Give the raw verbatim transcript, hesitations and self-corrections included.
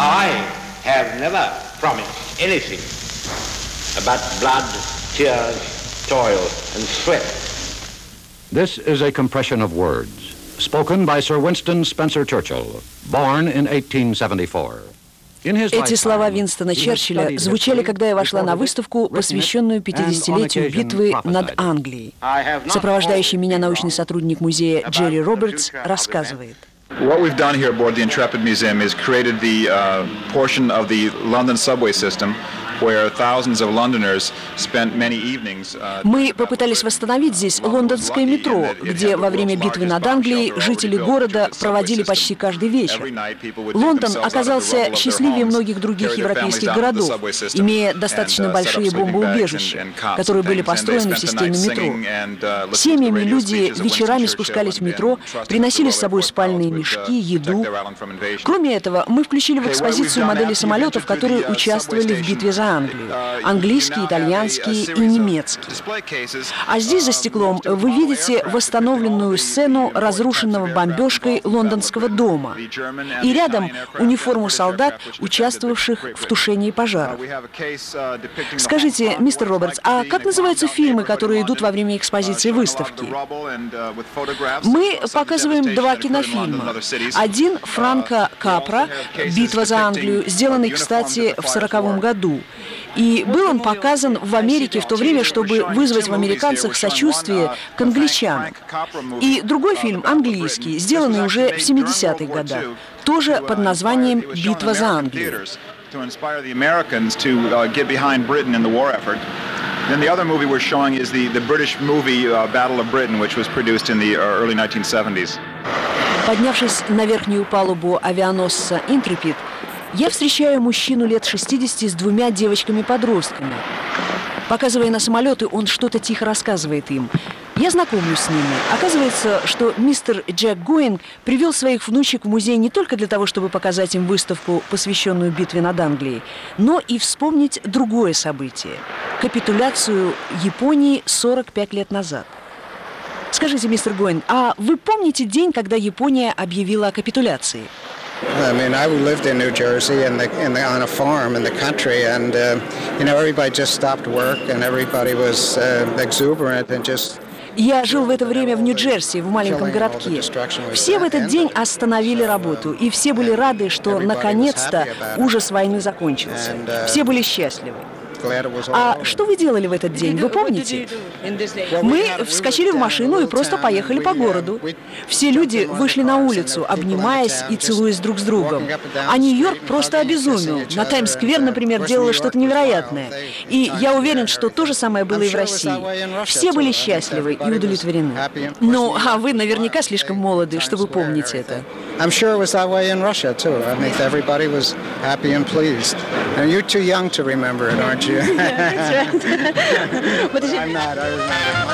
I have never promised anything but blood, tears, toil and sweat. This is a compression of words, spoken by Sir Winston Spencer Churchill, born in eighteen seventy-four. Эти слова Винстона Черчилля звучали, когда я вошла на выставку, посвященную пятидесятилетию битвы над Англией. Сопровождающий меня научный сотрудник музея Джерри Робертс рассказывает. What we've done here aboard the Intrepid Museum is created the uh, portion of the London subway system where thousands of Londoners spent many evenings. Мы попытались восстановить здесь лондонское метро, где во время битвы над Англией жители города проводили почти каждый вечер. Лондон оказался счастливее многих других европейских городов, имея достаточно большие бомбоубежища, которые были построены в системе метро. Семьями люди вечерами спускались в метро, приносили с собой спальные мешки, еду. Кроме этого, мы включили в экспозицию модели самолетов, которые участвовали в битве за Англию. Английские, итальянские и немецкие. А здесь за стеклом вы видите восстановленную сцену разрушенного бомбежкой лондонского дома. И рядом униформу солдат, участвовавших в тушении пожаров. Скажите, мистер Робертс, а как называются фильмы, которые идут во время экспозиции выставки? Мы показываем два кинофильма. Один Франка Капра «Битва за Англию», сделанный, кстати, в сороковом году. И был он показан в Америке в то время, чтобы вызвать в американцах сочувствие к англичанам. И другой фильм, английский, сделанный уже в семидесятых годах, тоже под названием «Битва за Англию». Then the other movie we're showing is the, the British movie uh, Battle of Britain, which was produced in the early nineteen seventies. Поднявшись на верхнюю палубу авианосца «Интрепид», я встречаю мужчину лет шестидесяти с двумя девочками-подростками. Показывая на самолеты, он что-то тихо рассказывает им. Я знакомлюсь с ними. Оказывается, что мистер Джек Гоинг привел своих внучек в музей не только для того, чтобы показать им выставку, посвященную битве над Англией, но и вспомнить другое событие – капитуляцию Японии сорок пять лет назад. Скажите, мистер Гоинг, а вы помните день, когда Япония объявила о капитуляции? I mean, I lived in New Jersey in the, in the, on a farm in the country, and uh, you know, everybody just stopped work, and everybody was uh, exuberant and just. Я жил в это время в Нью-Джерси, в маленьком городке. Все в этот день остановили работу, и все были рады, что наконец-то ужас войны закончился. Все были счастливы. А что вы делали в этот день, вы помните? Мы вскочили в машину и просто поехали по городу. Все люди вышли на улицу, обнимаясь и целуясь друг с другом. А Нью-Йорк просто обезумел. На Таймс-сквер, например, делало что-то невероятное. И я уверен, что то же самое было и в России. Все были счастливы и удовлетворены. Ну, а вы наверняка слишком молоды, чтобы помнить это. I'm sure it was that way in Russia too. I mean, everybody was happy and pleased. And you're too young to remember it, aren't you? Yeah, that's right. I'm not. I remember.